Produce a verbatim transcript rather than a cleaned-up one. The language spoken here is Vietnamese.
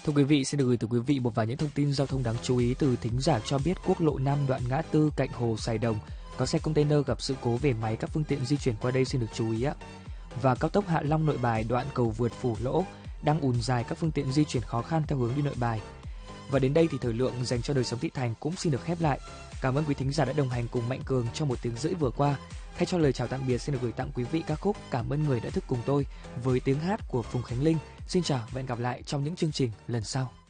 Thưa quý vị, xin được gửi tới quý vị một vài những thông tin giao thông đáng chú ý từ thính giả cho biết quốc lộ năm đoạn ngã tư cạnh hồ Sài Đồng có xe container gặp sự cố về máy, các phương tiện di chuyển qua đây xin được chú ý ạ. Và cao tốc Hạ Long Nội Bài đoạn cầu vượt Phủ Lỗ đang ùn dài, các phương tiện di chuyển khó khăn theo hướng đi Nội Bài. Và đến đây thì thời lượng dành cho đời sống thị thành cũng xin được khép lại. Cảm ơn quý thính giả đã đồng hành cùng Mạnh Cường trong một tiếng rưỡi vừa qua. Thay cho lời chào tạm biệt, xin được gửi tặng quý vị ca khúc Cảm ơn người đã thức cùng tôi với tiếng hát của Phùng Khánh Linh. Xin chào và hẹn gặp lại trong những chương trình lần sau.